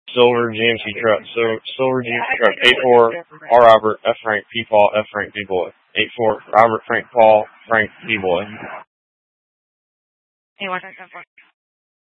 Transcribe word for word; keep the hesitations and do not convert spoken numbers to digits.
Silver G M C truck. So Silver G M C truck. Eight four R Robert F Frank P Paul F Frank P Boy. Eight four Robert Frank Paul Frank P Boy. Hey, what's that for?